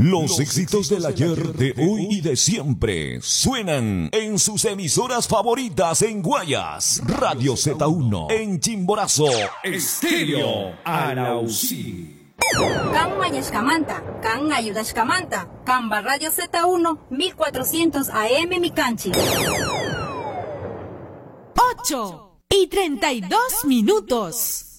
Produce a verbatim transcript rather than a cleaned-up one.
Los éxitos del ayer, de hoy y de siempre suenan en sus emisoras favoritas en Guayas, Radio Z uno, en Chimborazo, Estéreo Arausí. Can Mayashkamanta, Can Ayudashkamanta, Camba Radio Z uno, mil cuatrocientos A M Micanchi. ocho y treinta y dos minutos.